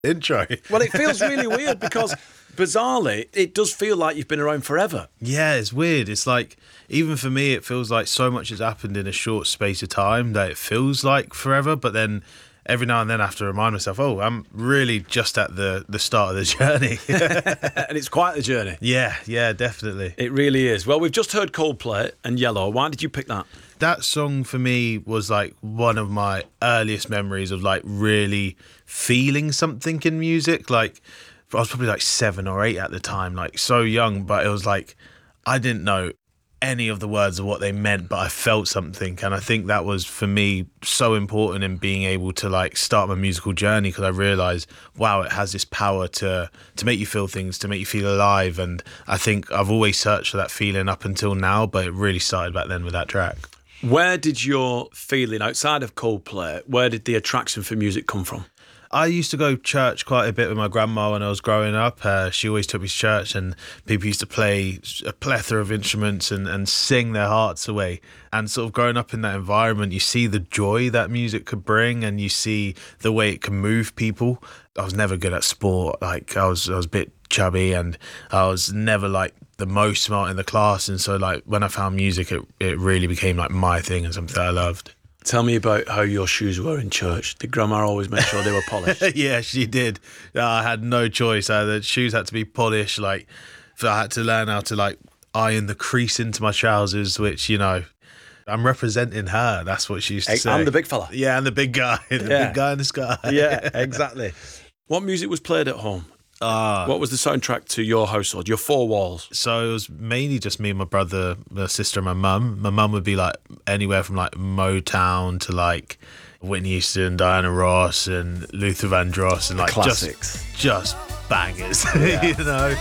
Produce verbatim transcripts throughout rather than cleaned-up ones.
intro. Well, it feels really weird because, bizarrely, it does feel like you've been around forever. Yeah, it's weird. It's like, even for me, it feels like so much has happened in a short space of time that it feels like forever, but then every now and then I have to remind myself, oh, I'm really just at the, the start of the journey. And it's quite the journey. Yeah, yeah, definitely. It really is. Well, we've just heard Coldplay and Yellow. Why did you pick that? That song for me was like one of my earliest memories of like really feeling something in music. Like I was probably like seven or eight at the time, like so young, but it was like I didn't know any of the words of what they meant, but I felt something. And I think that was for me so important in being able to like start my musical journey, because I realized, wow, it has this power to to make you feel things, to make you feel alive. And I think I've always searched for that feeling up until now, but it really started back then with that track. Where did your feeling outside of Coldplay, where did the attraction for music come from? I used to go to church quite a bit with my grandma when I was growing up. Uh, she always took me to church, and people used to play a plethora of instruments and, and sing their hearts away. And sort of growing up in that environment, you see the joy that music could bring, and you see the way it can move people. I was never good at sport. Like I was, I was a bit chubby, and I was never like the most smart in the class. And so like when I found music, it, it really became like my thing and something that I loved. Tell me about how your shoes were in church. Did Grandma always make sure they were polished? Yeah, she did. I had no choice. I, the shoes had to be polished. Like, I had to learn how to like iron the crease into my trousers, which, you know, I'm representing her. That's what she used to say. I'm the big fella. Yeah, I'm the big guy. The yeah. big guy in the sky. Yeah, exactly. What music was played at home? Uh, what was the soundtrack to your household, your four walls? So it was mainly just me and my brother, my sister and my mum. My mum would be like anywhere from like Motown to like Whitney Houston, Diana Ross and Luther Vandross and like classics. Just, just bangers, yeah. You know?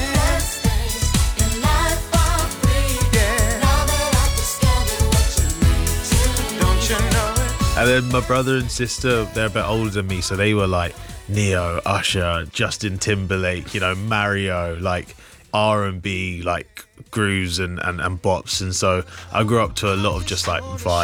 And then my brother and sister, they're a bit older than me, so they were like Neo, Usher, Justin Timberlake, you know, Mario, like R and B, like grooves and, and, and bops. And so I grew up to a lot of just like vibes.